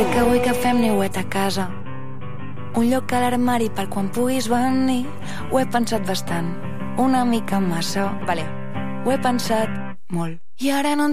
Sé que vull que fem niuet a casa, un lloc a l'armari per quan puguis venir. Ho he pensat bastant, una mica massa. Vale, ho he pensat molt. I ara no